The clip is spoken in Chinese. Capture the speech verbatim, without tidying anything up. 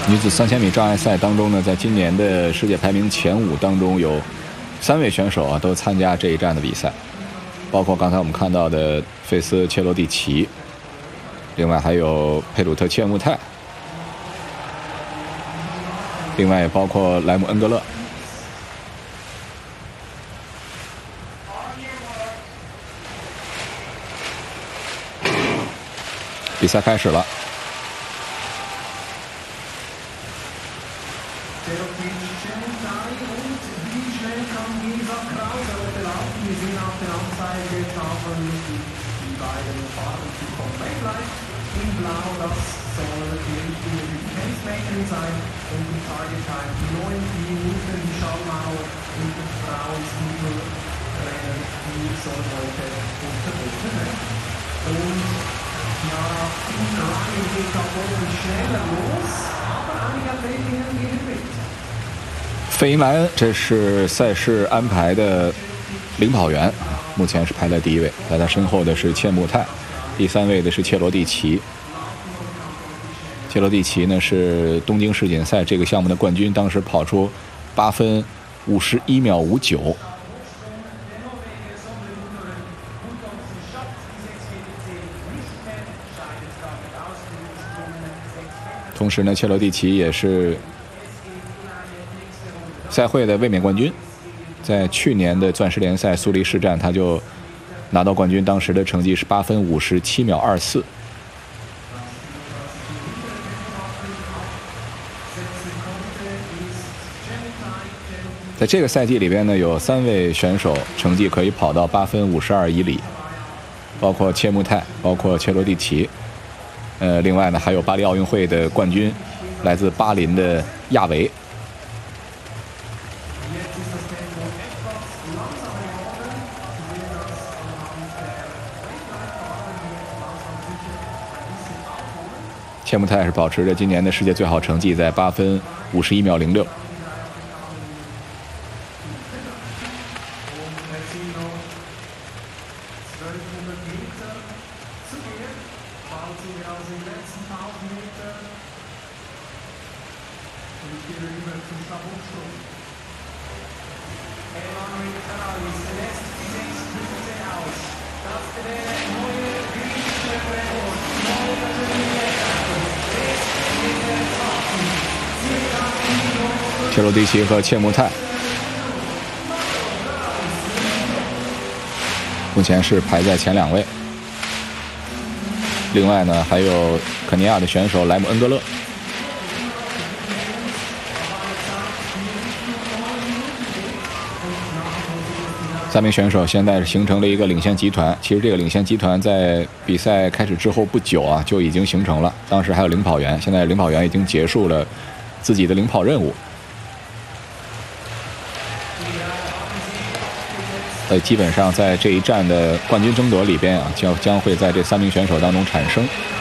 女子三千米障碍赛当中呢，在今年的世界排名前五当中，有三位选手啊都参加这一站的比赛，包括刚才我们看到的费斯切罗蒂奇，另外还有佩鲁特切穆泰，另外也包括莱姆恩格勒。比赛开始了。费因莱恩，这是赛事安排的领跑员，目前是排在第一位，在他身后的是切穆泰，第三位的是切罗蒂奇。切罗蒂奇呢是东京世锦赛这个项目的冠军，当时跑出八分五十一秒五九。同时呢，切罗蒂奇也是赛会的卫冕冠军，在去年的钻石联赛苏黎世站，他就拿到冠军，当时的成绩是八分五十七秒二四。在这个赛季里边呢，有三位选手成绩可以跑到八分五十二以里，包括切穆泰，包括切罗蒂奇。呃，另外呢，还有巴黎奥运会的冠军，来自巴林的亚维。切穆泰是保持着今年的世界最好成绩，在八分五十一秒零六。切罗蒂奇和切穆泰目前是排在前两位。另外呢，还有肯尼亚的选手莱姆恩格勒。三名选手现在是形成了一个领先集团。其实这个领先集团在比赛开始之后不久啊就已经形成了，当时还有领跑员，现在领跑员已经结束了自己的领跑任务。呃，基本上在这一站的冠军争夺里边啊，将将会在这三名选手当中产生。